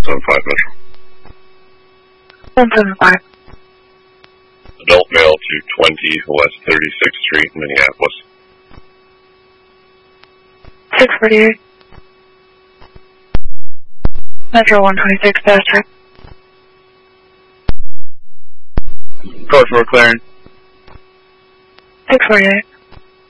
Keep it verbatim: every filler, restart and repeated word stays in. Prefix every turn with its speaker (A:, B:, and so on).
A: seven five Metro.
B: one seven five.
A: Adult male to twenty West thirty-sixth Street, Minneapolis.
B: six forty-eight. Metro one twenty-six, fast track.
C: Code for clearing.
B: six forty-eight.